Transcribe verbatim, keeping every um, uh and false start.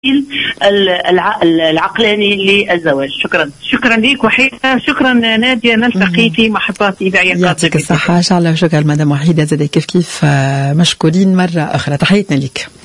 العقلاني للزواج. شكرا شكرا لك وحيدة. شكرا نادية. نلتقي في محطات إذاعية. يعطيك الصحة. شاء الله. شكرا مدام وحيدة. زاد كيف كيف مشكورين مرة أخرى. تحياتنا لك.